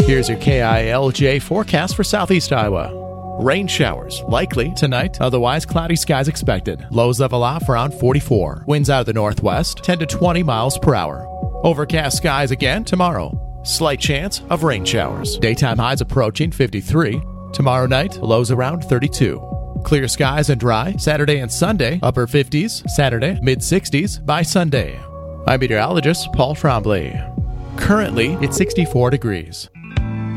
Here's your KILJ forecast for southeast Iowa. Rain showers likely tonight, otherwise cloudy skies expected. Lows level off around 44. Winds out of the northwest, 10 to 20 miles per hour. Overcast skies again tomorrow. Slight chance of rain showers. Daytime highs approaching 53. Tomorrow night, lows around 32. Clear skies and dry Saturday and Sunday, upper 50s, Saturday, mid 60s by Sunday. I'm meteorologist Paul Trombley. Currently, it's 64 degrees.